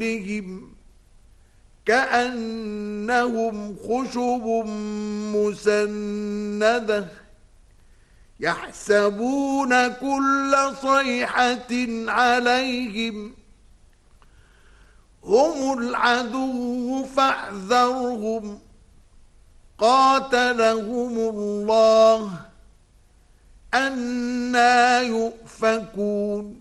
بهم كأنهم خشب مسندة يحسبون كل صيحة عليهم هم العدو فاحذرهم قاتلهم الله أنى يؤفكون